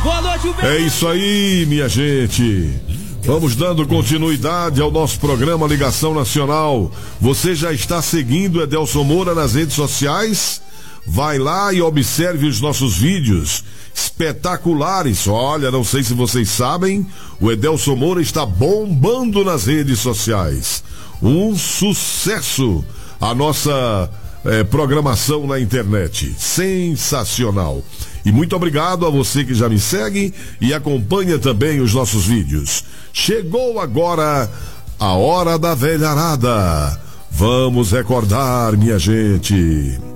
Boa noite, É isso aí, minha gente. Vamos dando continuidade ao nosso programa Ligação Nacional. Você já está seguindo Edelson Moura nas redes sociais? Vai lá e observe os nossos vídeos espetaculares. Olha, não sei se vocês sabem, o Edelson Moura está bombando nas redes sociais. Um sucesso a nossa programação na internet. Sensacional. E muito obrigado a você que já me segue e acompanha também os nossos vídeos. Chegou agora a hora da velharada. Vamos recordar, minha gente.